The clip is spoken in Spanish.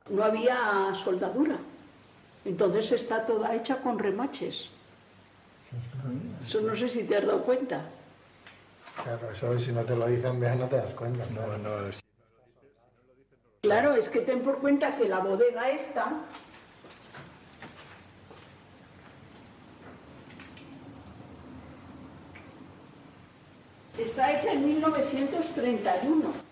no había soldadura. Entonces está toda hecha con remaches. Eso no sé si te has dado cuenta. Claro, eso si no te lo dicen bien no te das cuenta. No, Claro, es que ten por cuenta que la bodega esta está hecha en 1931.